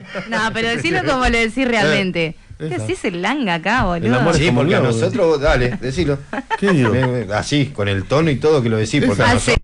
No, pero decilo como lo decís realmente. ¿Qué decís el langa acá, boludo? Sí, porque a nosotros, dale, decilo. ¿Qué digo? Así, con el tono y todo que lo decís. Porque Hace